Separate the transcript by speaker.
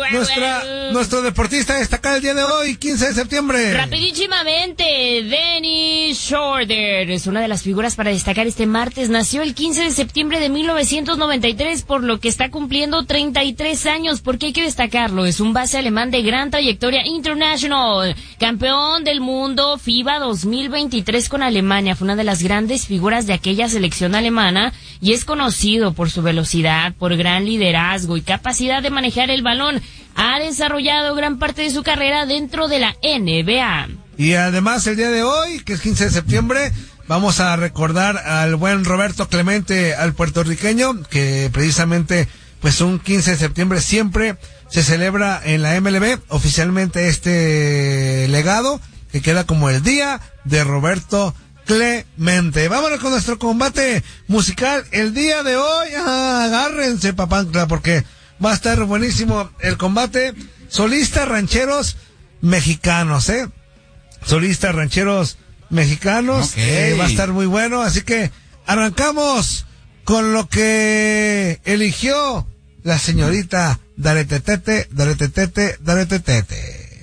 Speaker 1: Nuestro deportista destacado el día de hoy, 15 de septiembre.
Speaker 2: Rapidísimamente, Dennis Schroeder es una de las figuras para destacar este martes. Nació el 15 de septiembre de 1993, por lo que está cumpliendo 33 años. ¿Por qué hay que destacarlo? Es un base alemán de gran trayectoria international. Campeón del mundo FIBA 2023 con Alemania. Fue una de las grandes figuras de aquella selección alemana y es conocido por su velocidad, por gran liderazgo y capacidad de manejar el balón. Ha desarrollado gran parte de su carrera dentro de la NBA.
Speaker 1: Y además el día de hoy, que es 15 de septiembre, vamos a recordar al buen Roberto Clemente, al puertorriqueño, que precisamente pues un 15 de septiembre siempre se celebra en la MLB oficialmente este legado, que queda como el día de Roberto Clemente. Vámonos con nuestro combate musical el día de hoy. Agárrense, papantla, porque va a estar buenísimo el combate. Solistas rancheros mexicanos, Solistas rancheros mexicanos.
Speaker 3: Okay.
Speaker 1: Va a estar muy bueno, así que arrancamos con lo que eligió la señorita Daretetete, Daretetete, Daretetete.